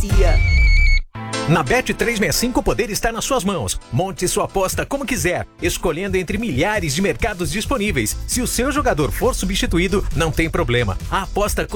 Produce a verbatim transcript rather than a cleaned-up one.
Na Bet trezentos e sessenta e cinco o poder está nas suas mãos. Monte sua aposta como quiser, escolhendo entre milhares de mercados disponíveis. Se o seu jogador for substituído, não tem problema. A aposta